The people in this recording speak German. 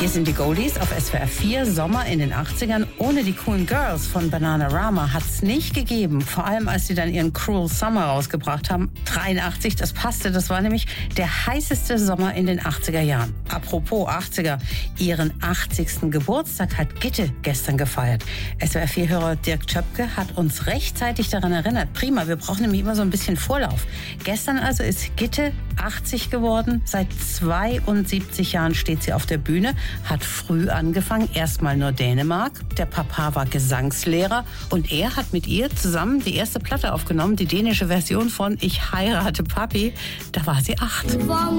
Hier sind die Goldies auf SWR 4, Sommer in den 80ern. Ohne die coolen Girls von Bananarama hat's nicht gegeben. Vor allem, als sie dann ihren Cruel Summer rausgebracht haben. 83, das passte. Das war nämlich der heißeste Sommer in den 80er Jahren. Apropos 80er, ihren 80. Geburtstag hat Gitte gestern gefeiert. SWR 4-Hörer Dirk Tschöpke hat uns rechtzeitig daran erinnert. Prima, wir brauchen nämlich immer so ein bisschen Vorlauf. Gestern also ist Gitte 80 geworden. Seit 72 Jahren steht sie auf der Bühne, hat früh angefangen, erstmal nur Dänemark. Der Papa war Gesangslehrer und er hat mit ihr zusammen die erste Platte aufgenommen, die dänische Version von Ich heirate Papi. Da war sie 8.